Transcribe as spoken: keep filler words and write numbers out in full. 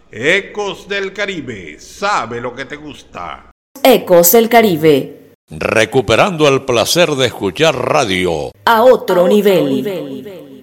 Ecos del Caribe, sabe lo que te gusta. Ecos del Caribe. Recuperando el placer de escuchar radio a otro, a otro nivel. nivel.